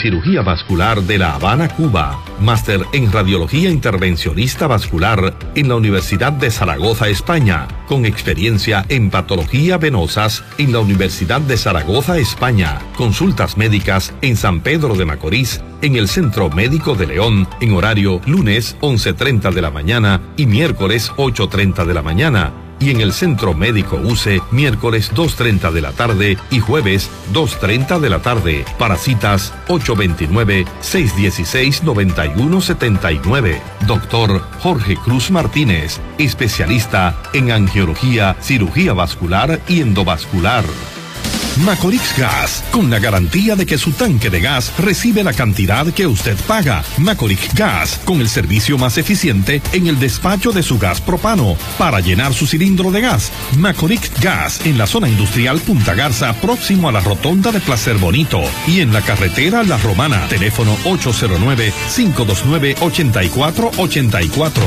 Cirugía Vascular de La Habana, Cuba. Máster en Radiología Intervencionista Vascular en la Universidad de Zaragoza, España. Con experiencia en patología venosas en la Universidad de Zaragoza, España. Consultas médicas en San Pedro de Macorís, en el Centro Médico de León, en horario lunes 11:30 de la mañana y miércoles 8:30 de la mañana. Y en el Centro Médico UCE, miércoles 2:30 de la tarde y jueves 2:30 de la tarde. Para citas 829-616-9179. Doctor Jorge Cruz Martínez, especialista en angiología, cirugía vascular y endovascular. Macorix Gas, con la garantía de que su tanque de gas recibe la cantidad que usted paga. Macorix Gas, con el servicio más eficiente en el despacho de su gas propano para llenar su cilindro de gas. Macorix Gas, en la zona industrial Punta Garza, próximo a la rotonda de Placer Bonito, y en la carretera La Romana. Teléfono 809-529-8484.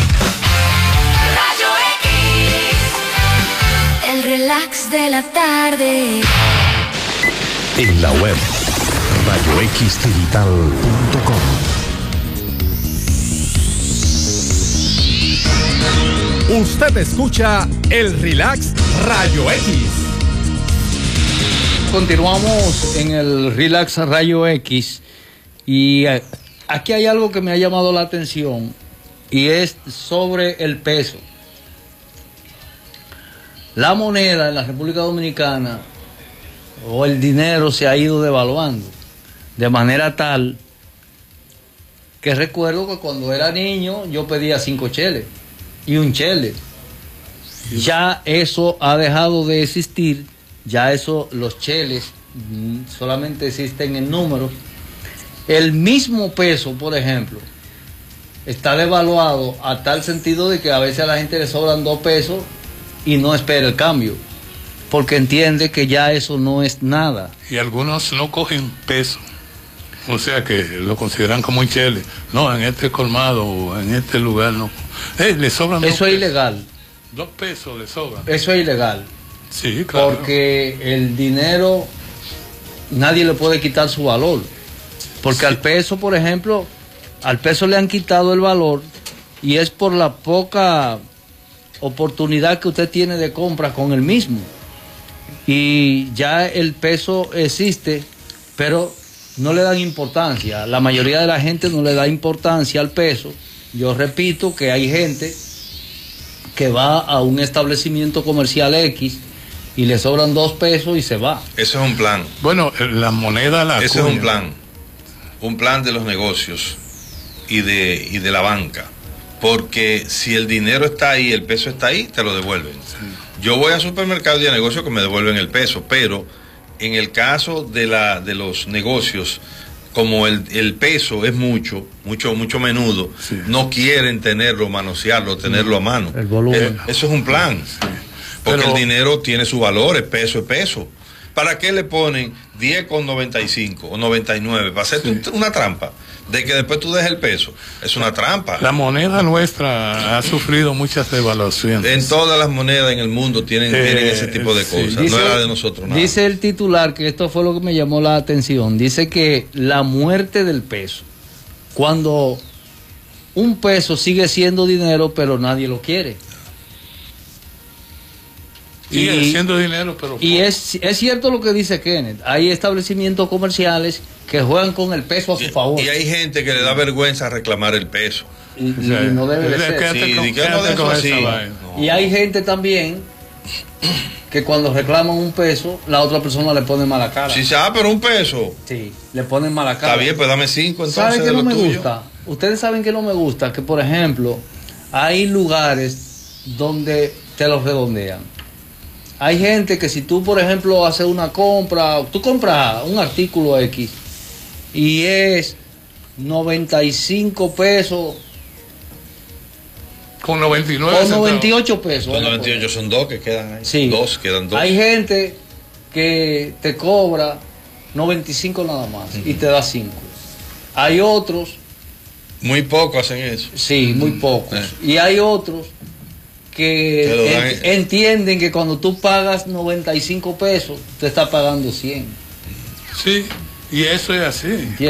Relax de la tarde. En la web radioxdigital.com. Usted escucha el Relax Rayo X. Continuamos en el Relax Rayo X y aquí hay algo que me ha llamado la atención y es sobre el peso. La moneda en la República Dominicana o el dinero se ha ido devaluando de manera tal que recuerdo que cuando era niño yo pedía 5 cheles y un chele. Ya eso ha dejado de existir, ya eso, los cheles solamente existen en números. El mismo peso, por ejemplo, está devaluado a tal sentido de que a veces a la gente le sobran 2 pesos y no espera el cambio, porque entiende que ya eso no es nada. Y algunos no cogen peso, o sea que lo consideran como un chele. No, en este colmado o en este lugar no. Le sobran eso es ilegal. 2 pesos le sobran. Eso es ilegal. Sí, claro. Porque el dinero, nadie le puede quitar su valor. Porque sí, al peso, por ejemplo, al peso le han quitado el valor y es por la poca oportunidad que usted tiene de compra con el mismo, y ya el peso existe, pero no le dan importancia. La mayoría de la gente no le da importancia al peso. Yo repito que hay gente que va a un establecimiento comercial X y le sobran 2 pesos y se va. Eso es un plan. Bueno, la moneda la eso es un plan de los negocios y de la banca. Porque si el dinero está ahí, el peso está ahí, te lo devuelven. Sí. Yo voy al supermercado y a negocios que me devuelven el peso, pero en el caso de los negocios, como el peso es mucho menudo, sí, no quieren tenerlo, manosearlo, tenerlo a mano. El volumen. Eso es un plan. Sí. Porque el dinero tiene su valor, es peso. ¿Para qué le ponen 10,95 o 99? ¿Para hacerte una trampa? De que después tú dejes el peso. Es una trampa. La moneda nuestra ha sufrido muchas devaluaciones. En todas las monedas en el mundo tienen ese tipo de cosas. Sí. No era de nosotros nada. Dice el titular, que esto fue lo que me llamó la atención. Dice que la muerte del peso. Cuando un peso sigue siendo dinero, pero nadie lo quiere. Sigue siendo dinero, pero y es cierto lo que dice Kenneth. Hay establecimientos comerciales que juegan con el peso a su favor. Y hay gente que le da vergüenza reclamar el peso. Y no debe de ser. Y hay gente también que cuando reclaman un peso, la otra persona le pone mala cara. Sí, pero un peso. Sí, le ponen mala cara. Está bien, pues dame 5 entonces. ¿Saben qué no me gusta? Ustedes saben que no me gusta, que por ejemplo, hay lugares donde te los redondean. Hay gente que si tú, por ejemplo, haces una compra, tú compras un artículo X y es 95 pesos. Con 99 con 98 pesos. Con 98 son 2 que quedan ahí. Sí. Quedan 2. Hay gente que te cobra 95 nada más y te da 5. Hay otros. Muy pocos hacen eso. Sí, muy pocos. Y hay otros que entienden que cuando tú pagas 95 pesos, te está pagando 100. Sí, y eso es así.